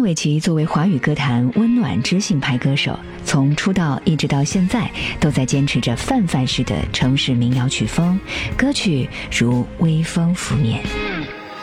玮琪作为华语歌坛温暖知性派歌手，从出道一直到现在都在坚持着泛泛式的城市民谣曲风，歌曲如微风拂面。